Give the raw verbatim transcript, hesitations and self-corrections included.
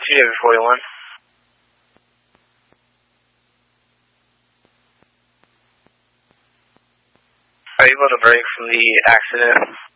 David forty-one. Are you able to break from the accident?